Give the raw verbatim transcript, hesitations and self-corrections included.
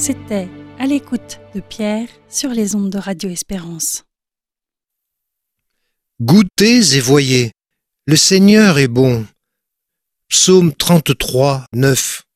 C'était À l'écoute de Pierre sur les ondes de Radio Espérance. Goûtez et voyez, le Seigneur est bon. Psaume trente-trois, neuf.